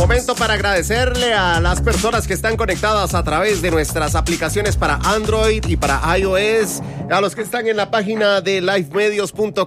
Momento para agradecerle a las personas que están conectadas a través de nuestras aplicaciones para Android y para iOS, a los que están en la página de livemedios.com